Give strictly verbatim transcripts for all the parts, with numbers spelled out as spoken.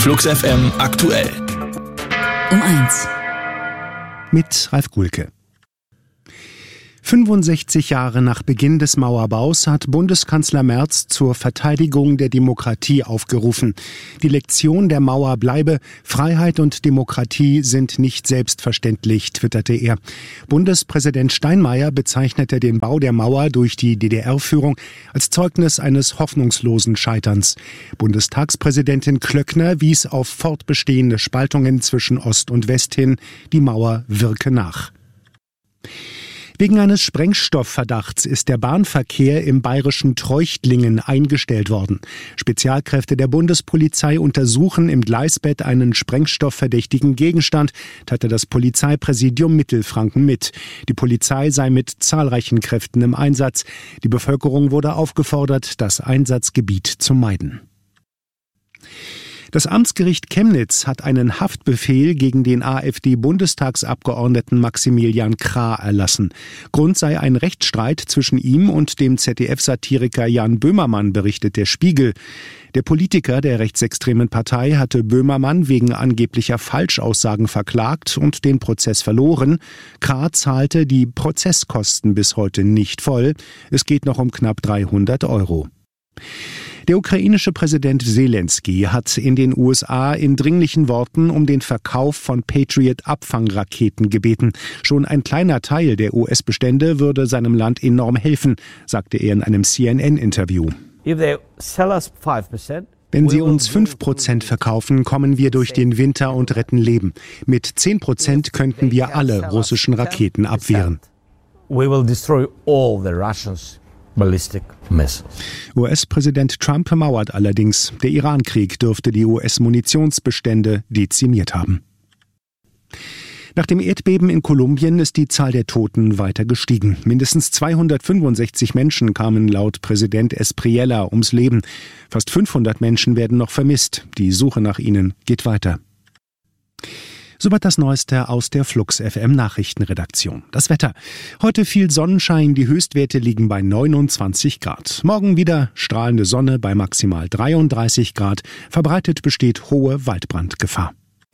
Flux F M aktuell. Um eins. Mit Ralf Gulke. fünfundsechzig Jahre nach Beginn des Mauerbaus hat Bundeskanzler Merz zur Verteidigung der Demokratie aufgerufen. Die Lektion der Mauer bleibe: Freiheit und Demokratie sind nicht selbstverständlich, twitterte er. Bundespräsident Steinmeier bezeichnete den Bau der Mauer durch die D D R-Führung als Zeugnis eines hoffnungslosen Scheiterns. Bundestagspräsidentin Klöckner wies auf fortbestehende Spaltungen zwischen Ost und West hin. Die Mauer wirke nach. Wegen eines Sprengstoffverdachts ist der Bahnverkehr im bayerischen Treuchtlingen eingestellt worden. Spezialkräfte der Bundespolizei untersuchen im Gleisbett einen sprengstoffverdächtigen Gegenstand, teilte das Polizeipräsidium Mittelfranken mit. Die Polizei sei mit zahlreichen Kräften im Einsatz. Die Bevölkerung wurde aufgefordert, das Einsatzgebiet zu meiden. Das Amtsgericht Chemnitz hat einen Haftbefehl gegen den AfD-Bundestagsabgeordneten Maximilian Krah erlassen. Grund sei ein Rechtsstreit zwischen ihm und dem Z D F-Satiriker Jan Böhmermann, berichtet der Spiegel. Der Politiker der rechtsextremen Partei hatte Böhmermann wegen angeblicher Falschaussagen verklagt und den Prozess verloren. Krah zahlte die Prozesskosten bis heute nicht voll. Es geht noch um knapp dreihundert Euro. Der ukrainische Präsident Selensky hat in den U S A in dringlichen Worten um den Verkauf von Patriot-Abfangraketen gebeten. Schon ein kleiner Teil der U S-Bestände würde seinem Land enorm helfen, sagte er in einem C N N-Interview. Wenn sie uns fünf Prozent verkaufen, kommen wir durch den Winter und retten Leben. Mit zehn Prozent könnten wir alle russischen Raketen abwehren. We will destroy all the Russians. Ballistic missiles. U S-Präsident Trump mauert allerdings. Der Iran-Krieg dürfte die U S-Munitionsbestände dezimiert haben. Nach dem Erdbeben in Kolumbien ist die Zahl der Toten weiter gestiegen. Mindestens zweihundertfünfundsechzig Menschen kamen laut Präsident Espriella ums Leben. Fast fünfhundert Menschen werden noch vermisst. Die Suche nach ihnen geht weiter. Soweit das Neueste aus der Flux F M Nachrichtenredaktion. Das Wetter. Heute viel Sonnenschein, die Höchstwerte liegen bei neunundzwanzig Grad. Morgen wieder strahlende Sonne bei maximal dreiunddreißig Grad. Verbreitet besteht hohe Waldbrandgefahr.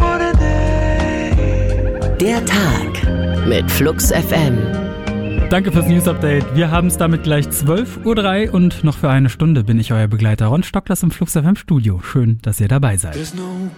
Der Tag mit Flux F M. Danke fürs News Update. Wir haben es damit gleich zwölf Uhr drei und noch für eine Stunde bin ich euer Begleiter Ron Stocklers im Flux F M Studio. Schön, dass ihr dabei seid.